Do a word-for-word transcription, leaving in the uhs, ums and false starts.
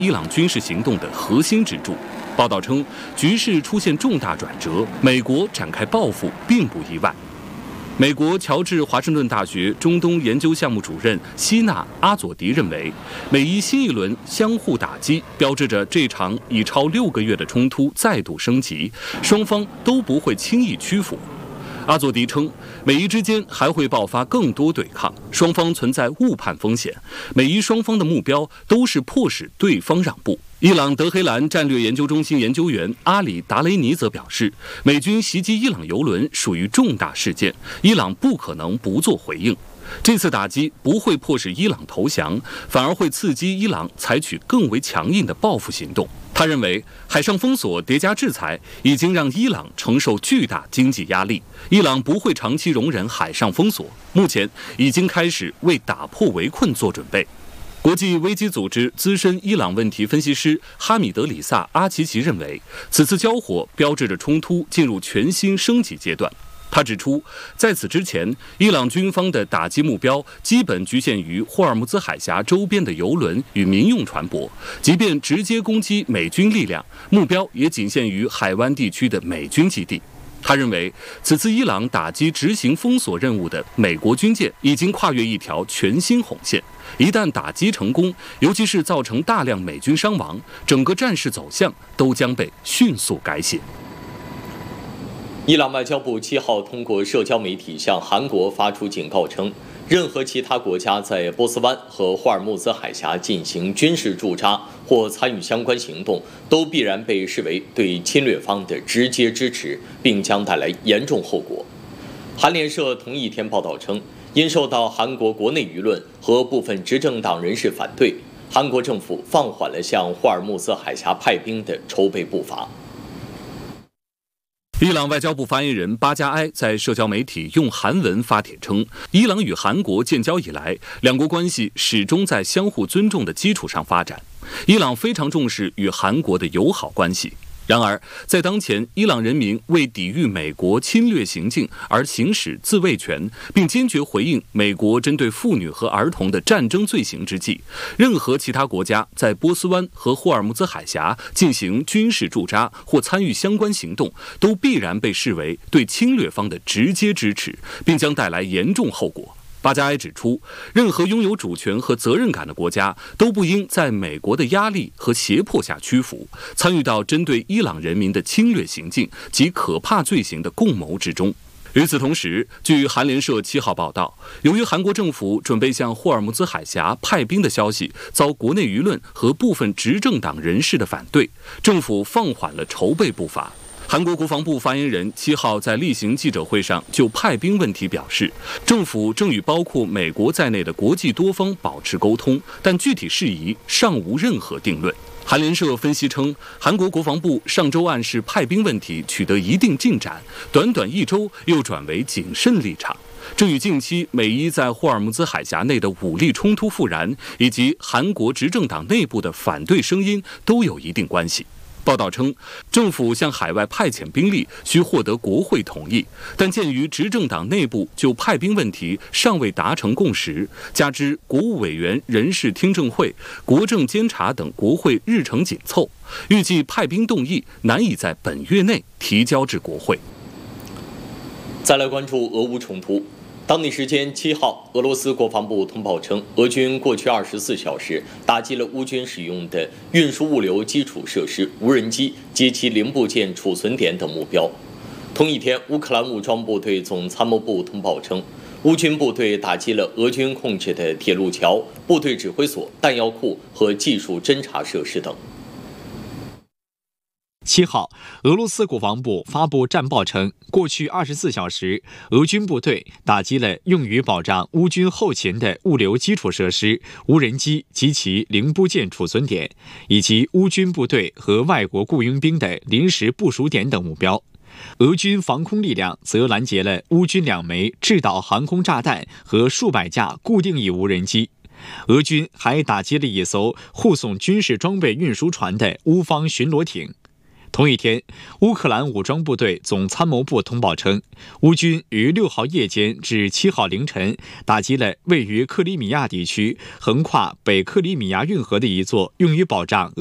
伊朗军事行动的核心支柱。报道称，局势出现重大转折，美国展开报复并不意外。美国乔治华盛顿大学中东研究项目主任希纳·阿佐迪认为，美伊新一轮相互打击标志着这场已超六个月的冲突再度升级，双方都不会轻易屈服。阿佐迪称，美伊之间还会爆发更多对抗，双方存在误判风险，美伊双方的目标都是迫使对方让步。伊朗德黑兰战略研究中心研究员阿里达雷尼则表示，美军袭击伊朗油轮属于重大事件，伊朗不可能不做回应。这次打击不会迫使伊朗投降，反而会刺激伊朗采取更为强硬的报复行动。他认为，海上封锁叠加制裁已经让伊朗承受巨大经济压力，伊朗不会长期容忍海上封锁，目前已经开始为打破围困做准备。国际危机组织资深伊朗问题分析师哈米德里萨阿奇奇认为，此次交火标志着冲突进入全新升级阶段。他指出，在此之前，伊朗军方的打击目标基本局限于霍尔木兹海峡周边的油轮与民用船舶，即便直接攻击美军力量，目标也仅限于海湾地区的美军基地。他认为，此次伊朗打击执行封锁任务的美国军舰已经跨越一条全新红线，一旦打击成功，尤其是造成大量美军伤亡，整个战事走向都将被迅速改写。 伊朗外交部七号通过社交媒体向韩国发出警告称，任何其他国家在波斯湾和霍尔木兹海峡进行军事驻扎或参与相关行动，都必然被视为对侵略方的直接支持，并将带来严重后果。韩联社同一天报道称，因受到韩国国内舆论和部分执政党人士反对，韩国政府放缓了向霍尔木兹海峡派兵的筹备步伐。 伊朗外交部发言人巴加埃在社交媒体用韩文发帖称，伊朗与韩国建交以来，两国关系始终在相互尊重的基础上发展。伊朗非常重视与韩国的友好关系。然而，在当前伊朗人民为抵御美国侵略行径而行使自卫权，并坚决回应美国针对妇女和儿童的战争罪行之际，任何其他国家在波斯湾和霍尔木兹海峡进行军事驻扎或参与相关行动，都必然被视为对侵略方的直接支持，并将带来严重后果。巴加埃指出，任何拥有主权和责任感的国家都不应在美国的压力和胁迫下屈服，参与到针对伊朗人民的侵略行径及可怕罪行的共谋之中。与此同时，据韩联社七号报道，由于韩国政府准备向霍尔木兹海峡派兵的消息遭国内舆论和部分执政党人士的反对，政府放缓了筹备步伐。韩国国防部发言人七号在例行记者会上就派兵问题表示，政府正与包括美国在内的国际多方保持沟通，但具体事宜尚无任何定论。韩联社分析称，韩国国防部上周暗示派兵问题取得一定进展，短短一周又转为谨慎立场。这与近期美伊在霍尔木兹海峡内的武力冲突复燃，以及韩国执政党内部的反对声音都有一定关系。报道称，政府向海外派遣兵力需获得国会同意，但鉴于执政党内部就派兵问题尚未达成共识，加之国务委员人事听证会、国政监察等国会日程紧凑，预计派兵动议难以在本月内提交至国会。 再来关注俄乌冲突。当地时间七号，俄罗斯国防部通报称，俄军过去二十四小时打击了乌军使用的运输物流基础设施、无人机及其零部件储存点等目标。同一天，乌克兰武装部队总参谋部通报称，乌军部队打击了俄军控制的铁路桥、部队指挥所、弹药库和技术侦察设施等。 七号，俄罗斯国防部发布战报称，过去二十四小时，俄军部队打击了用于保障乌军后勤的物流基础设施、无人机及其零部件储存点，以及乌军部队和外国雇佣兵的临时部署点等目标。俄军防空力量则拦截了乌军两枚制导航空炸弹和数百架固定翼无人机。俄军还打击了一艘护送军事装备运输船的乌方巡逻艇。 同一天，乌克兰武装部队总参谋部通报称，乌军于六号夜间至七号凌晨打击了位于克里米亚地区横跨北克里米亚运河的一座用于保障